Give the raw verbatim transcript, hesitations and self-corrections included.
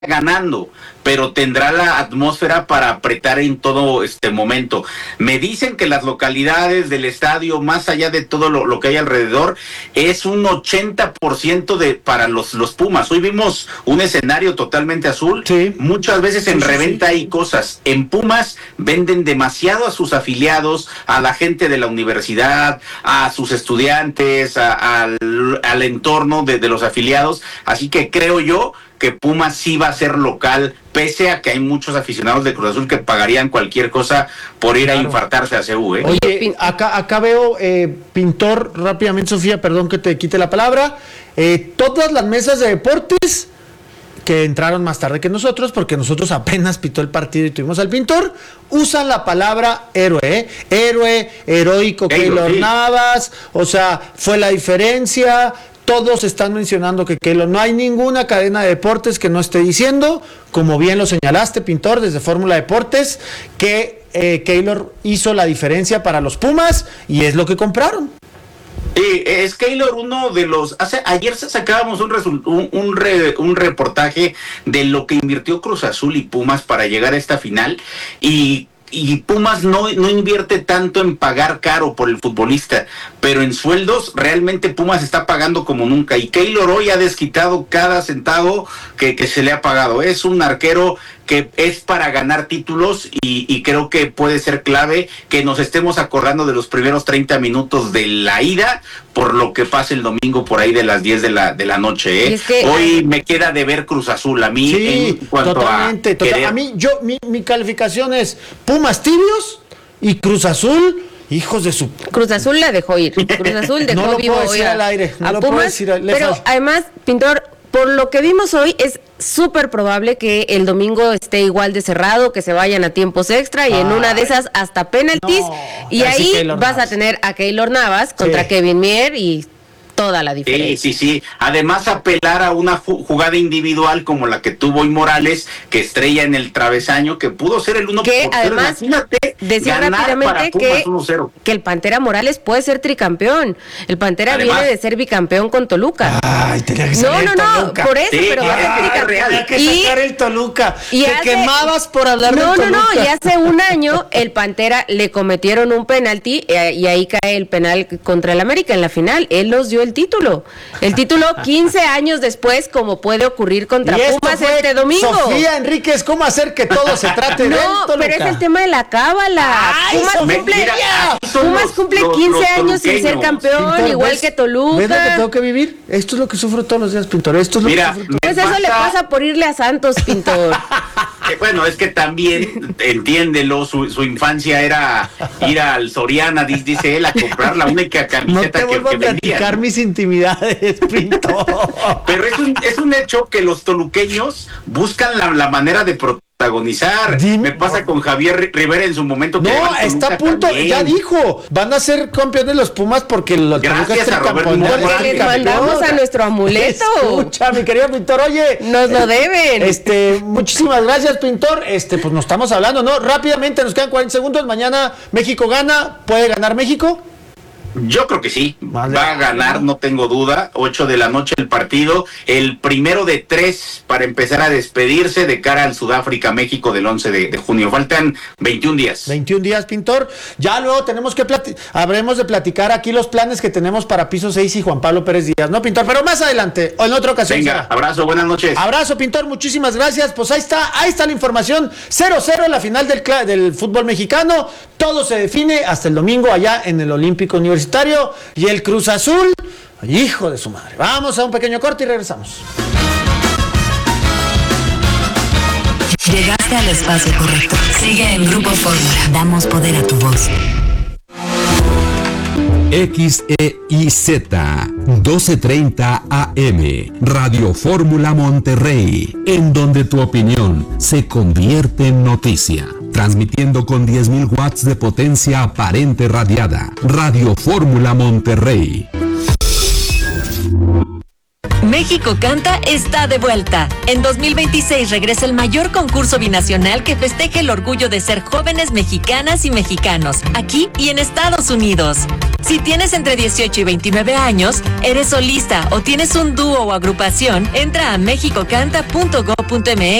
ganando, pero tendrá la atmósfera para apretar en todo este momento. Me dicen que las localidades del estadio, más allá de todo lo, lo que hay alrededor, es un ochenta por ciento de para los, los Pumas. Hoy vimos un escenario totalmente azul. Sí. Muchas veces en Sí, sí, reventa sí. hay cosas. En Pumas venden demasiado a sus afiliados, a la gente de la universidad, a sus estudiantes, a, al, al entorno de, de los afiliados. Así que creo yo que Pumas sí va a ser local, pese a que hay muchos aficionados de Cruz Azul que pagarían cualquier cosa por ir claro. a infartarse a C U, ¿eh? Oye, acá, acá veo, eh, Pintor, rápidamente, Sofía, perdón que te quite la palabra, eh, todas las mesas de deportes que entraron más tarde que nosotros, porque nosotros apenas pitó el partido y tuvimos al Pintor, usan la palabra héroe, ¿eh? héroe, heroico, Keylor sí. Navas, o sea, fue la diferencia. Todos están mencionando que Keylor, no hay ninguna cadena de deportes que no esté diciendo, como bien lo señalaste, Pintor, desde Fórmula Deportes, que eh, Keylor hizo la diferencia para los Pumas y es lo que compraron. Sí, es Keylor uno de los... Hace, ayer sacábamos un, result, un, un, re, un reportaje de lo que invirtió Cruz Azul y Pumas para llegar a esta final y... Y Pumas no, no invierte tanto en pagar caro por el futbolista, pero en sueldos realmente Pumas está pagando como nunca. Y Keylor hoy ha desquitado cada centavo que, que se le ha pagado. Es un arquero que es para ganar títulos y, y creo que puede ser clave que nos estemos acordando de los primeros treinta minutos de la ida por lo que pase el domingo por ahí de las diez de la, de la noche. ¿eh? Es que, hoy me queda de ver Cruz Azul a mí. Sí, en cuanto totalmente. A, total, querer... a mí, yo, mi, mi calificación es Pumas tibios y Cruz Azul. Hijos de su... Cruz Azul la dejó ir. Cruz Azul dejó no lo vivo puedo decir al aire. No a lo Pumas, puedo decir al... Pero fácil. Además, Pintor, por lo que vimos hoy, es súper probable que el domingo esté igual de cerrado, que se vayan a tiempos extra y Ay, en una de esas hasta penaltis. No, y ahí sí vas Navas. a tener a Keylor Navas contra sí. Kevin Mier y toda la diferencia. Sí, sí, sí. Además, apelar a una jugada individual como la que tuvo hoy Morales, que estrella en el travesaño, que pudo ser el uno que por además, cero. Decía rápidamente que, que el Pantera Morales puede ser tricampeón. El Pantera además, viene de ser bicampeón con Toluca. Ay, tenía que no, no, no, Toluca. por eso, sí, pero va a ser tricampeón. Tenía que sacar y, el Toluca. Y Te hace, quemabas por hablar no, del Toluca. No, no, y hace un año el Pantera le cometieron un penalti eh, y ahí cae el penal contra el América en la final. Él nos dio el título. El título quince años después, como puede ocurrir contra Pumas este domingo. Sofía Enríquez, ¿cómo hacer que todo se trate no, de Toluca? Pero es el tema de la cábala. Ay, Pumas cumple, mira, Pumas los, cumple los, quince los años sin ser campeón, Pintor, igual ¿ves, que Toluca. ¿Ves lo que tengo que vivir? Esto es lo que sufro todos los días, Pintor. Esto es lo mira, que sufro Pues eso pasa... le pasa por irle a Santos, Pintor. Eh, bueno, es que también, entiéndelo, su, su infancia era ir al Soriana, dice él, a comprar la única camiseta no te que, vuelvo que a platicar vendían. mis intimidades, Pintor. Pero es un, es un hecho que los toluqueños buscan la, la manera de protagonizar. Dime, Me pasa con Javier Rivera en su momento. Que no, está a punto, también. Ya dijo, van a ser campeones los Pumas porque los Gracias Toluca a Roberto campeón, porque les mandamos a nuestro amuleto. Escucha, mi querido Pintor, oye. Nos lo deben. Este, muchísimas gracias, Pintor. Este, pues nos estamos hablando, ¿no? Rápidamente, nos quedan cuarenta segundos. Mañana México gana. ¿Puede ganar México? Yo creo que sí, vale. Va a ganar, no tengo duda. Ocho de la noche el partido, el primero de tres para empezar a despedirse de cara al Sudáfrica-México del once de, de junio. Faltan veintiún días. veintiún días, Pintor. Ya luego tenemos que plati- habremos de platicar aquí los planes que tenemos para Piso seis y Juan Pablo Pérez Díaz, ¿no, Pintor? Pero más adelante, o en otra ocasión. Venga, será. Abrazo, buenas noches. Abrazo, Pintor, muchísimas gracias. Pues ahí está, ahí está la información. cero cero la final del, del fútbol mexicano. Todo se define hasta el domingo allá en el Olímpico Universitario. Y el Cruz Azul, hijo de su madre. Vamos a un pequeño corte y regresamos. Llegaste al espacio correcto. Sigue en Grupo Fórmula. Damos poder a tu voz. X E I Z doce treinta A M Radio Fórmula Monterrey, en donde tu opinión se convierte en noticia. Transmitiendo con diez mil watts de potencia aparente radiada. Radio Fórmula Monterrey. México Canta está de vuelta. En dos mil veintiséis regresa el mayor concurso binacional que festeja el orgullo de ser jóvenes mexicanas y mexicanos, aquí y en Estados Unidos. Si tienes entre dieciocho y veintinueve años, eres solista o tienes un dúo o agrupación, entra a mexicocanta punto gob punto mx